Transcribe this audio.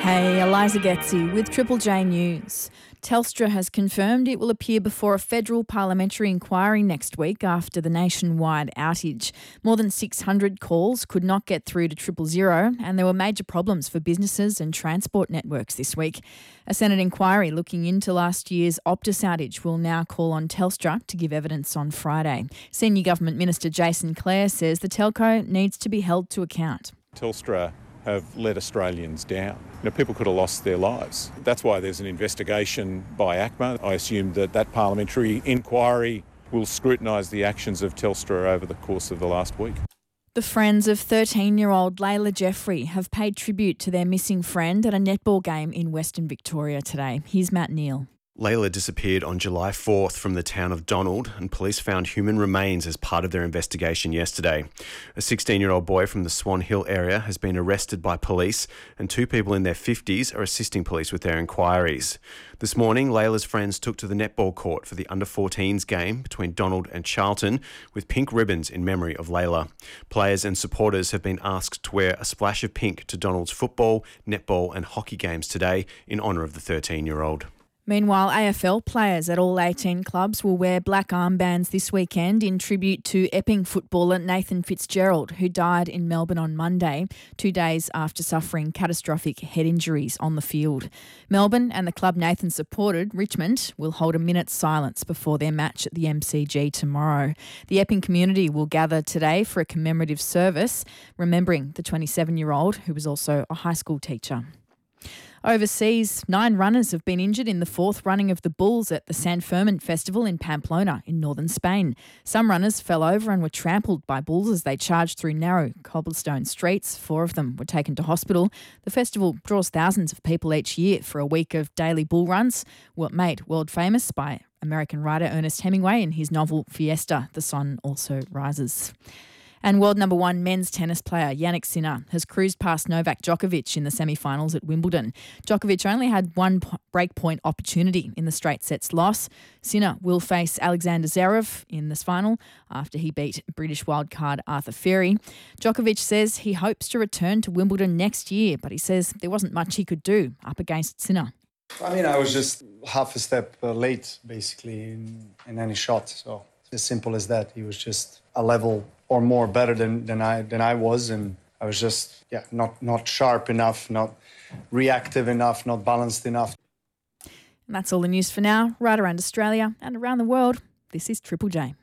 Hey, Eliza Getzi with Triple J News. Telstra has confirmed it will appear before a federal parliamentary inquiry next week after the nationwide outage. More than 600 calls could not get through to 000, and there were major problems for businesses and transport networks this week. A Senate inquiry looking into last year's Optus outage will now call on Telstra to give evidence on Friday. Senior Government Minister Jason Clare says the telco needs to be held to account. Telstra have let Australians down. People could have lost their lives. That's why there's an investigation by ACMA. I assume that parliamentary inquiry will scrutinise the actions of Telstra over the course of the last week. The friends of 13-year-old Layla Jeffrey have paid tribute to their missing friend at a netball game in Western Victoria today. Here's Matt Neal. Layla disappeared on July 4th from the town of Donald, and police found human remains as part of their investigation yesterday. A 16-year-old boy from the Swan Hill area has been arrested by police, and 2 people in their 50s are assisting police with their inquiries. This morning, Layla's friends took to the netball court for the under-14s game between Donald and Charlton with pink ribbons in memory of Layla. Players and supporters have been asked to wear a splash of pink to Donald's football, netball and hockey games today in honour of the 13-year-old. Meanwhile, AFL players at all 18 clubs will wear black armbands this weekend in tribute to Epping footballer Nathan Fitzgerald, who died in Melbourne on Monday, 2 days after suffering catastrophic head injuries on the field. Melbourne and the club Nathan supported, Richmond, will hold a minute's silence before their match at the MCG tomorrow. The Epping community will gather today for a commemorative service, remembering the 27-year-old who was also a high school teacher. Overseas, 9 runners have been injured in the 4th running of the Bulls at the San Fermin Festival in Pamplona in northern Spain. Some runners fell over and were trampled by bulls as they charged through narrow cobblestone streets. 4 of them were taken to hospital. The festival draws thousands of people each year for a week of daily bull runs, made world famous by American writer Ernest Hemingway in his novel Fiesta, The Sun Also Rises. And world number 1 men's tennis player Jannik Sinner has cruised past Novak Djokovic in the semi-finals at Wimbledon. Djokovic only had one breakpoint opportunity in the straight sets loss. Sinner will face Alexander Zverev in this final after he beat British wildcard Arthur Ferry. Djokovic says he hopes to return to Wimbledon next year, but he says there wasn't much he could do up against Sinner. I was just half a step late, basically, in any shot. So it's as simple as that. He was just a level or more better than I was, and I was just not sharp enough, not reactive enough, not balanced enough. And that's all the news for now. Right around Australia and around the world, this is Triple J.